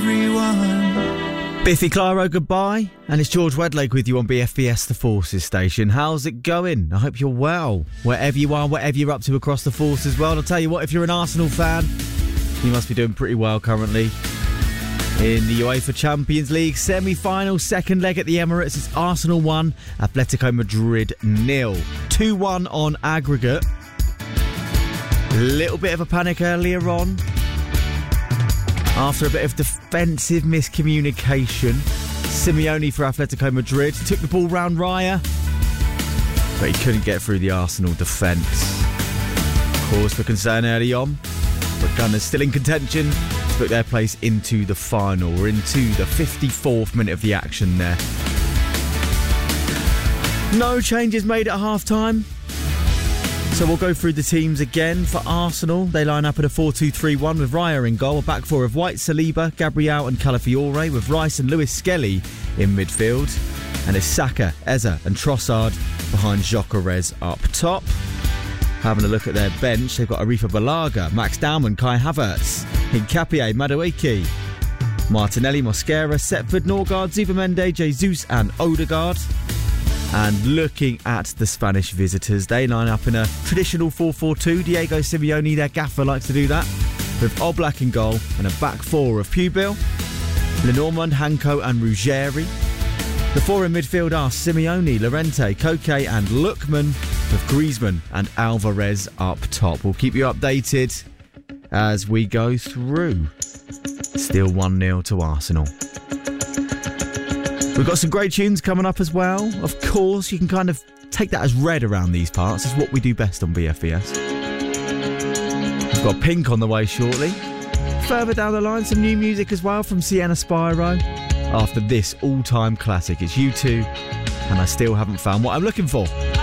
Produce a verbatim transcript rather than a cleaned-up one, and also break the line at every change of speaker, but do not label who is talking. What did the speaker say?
everyone.
Biffy Clyro, goodbye. And it's George Wedlake with you on B F B S, the Forces station. How's it going? I hope you're well. Wherever you are, whatever you're up to across the Forces world. I'll tell you what, if you're an Arsenal fan, you must be doing pretty well currently. In the UEFA Champions League semi-final, second leg at the Emirates, it's Arsenal one, Atletico Madrid nil. two one on aggregate. A little bit of a panic earlier on. After a bit of defensive miscommunication, Simeone for Atletico Madrid took the ball round Raya, but he couldn't get through the Arsenal defence. Cause for concern early on, but Gunners still in contention to put their place into the final. We're into the fifty-fourth minute of the action there. No changes made at half-time. So we'll go through the teams again. For Arsenal, they line up at a four two three one with Raya in goal, a back four of White, Saliba, Gabriel and Calafiore, with Rice and Lewis Skelly in midfield, and it's Saka, Eze and Trossard behind Gyökeres up top. Having a look at their bench, they've got Arifa Balaga, Max Dowman, Kai Havertz, Hincapié, Madueke, Martinelli, Mosquera, Setford, Norgard, Zubimende, Jesus and Odegaard. And looking at the Spanish visitors, they line up in a traditional four four two. Diego Simeone, their gaffer, likes to do that, with Oblak in goal and a back four of Pubil, Lenormand, Hanko and Ruggeri. The four in midfield are Simeone, Llorente, Koke and Lookman, with Griezmann and Alvarez up top. We'll keep you updated as we go through. Still one nil to Arsenal. We've got some great tunes coming up as well. Of course, you can kind of take that as read around these parts. It's what we do best on B F B S. We've got Pink on the way shortly. Further down the line, some new music as well from Sienna Spyro. After this all-time classic, it's U two, and I still haven't found what I'm looking for.